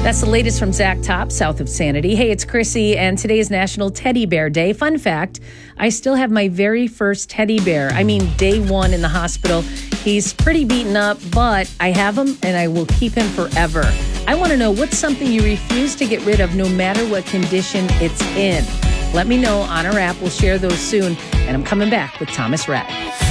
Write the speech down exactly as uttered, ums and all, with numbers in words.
That's the latest from Zach Top, south of Sanity. Hey, it's Chrissy, and today is National Teddy Bear Day. Fun fact, I still have my very first teddy bear. I mean, day one in the hospital. He's pretty beaten up, but I have him, and I will keep him forever. I want to know, what's something you refuse to get rid of no matter what condition it's in? Let me know on our app. We'll share those soon. And I'm coming back with Thomas Rhett.